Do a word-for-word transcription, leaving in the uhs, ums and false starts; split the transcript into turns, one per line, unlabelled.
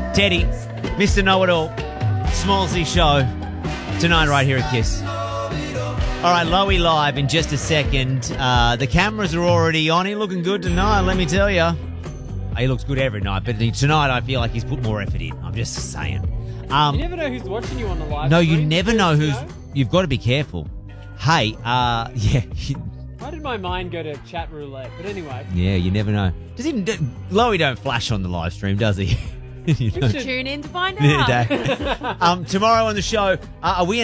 Teddy, Mister Know-It-All, Smallsy Show, tonight right here at Kiss. All right, Loey live in just a second. Uh, the cameras are already on. He's looking good tonight, let me tell you. He looks good every night, but tonight I feel like he's put more effort in. I'm just saying. Um,
you never know who's watching you on the live
no,
stream.
you never know who's...
Know?
You've got to be careful. Hey, uh, yeah...
Why did my mind go to chat roulette? But anyway.
Yeah, you never know. Does he... Do, Loey don't flash on the live stream, does he? you
Tune in to find out.
um, tomorrow on the show, uh, are we